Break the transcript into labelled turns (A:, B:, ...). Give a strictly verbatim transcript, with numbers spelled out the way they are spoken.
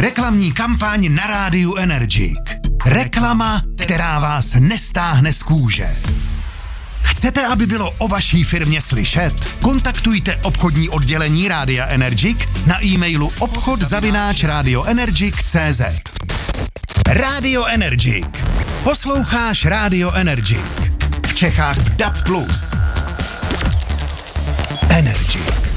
A: Reklamní kampaň na rádiu Energik. Reklama, která vás nestáhne z kůže. Chcete, aby bylo o vaší firmě slyšet? Kontaktujte obchodní oddělení Rádia Energik na e-mailu obchod zavináč radioenergic tečka cé zet. Radio Energik. Posloucháš Radio Energik. V Čechách v D A B plus. Energik.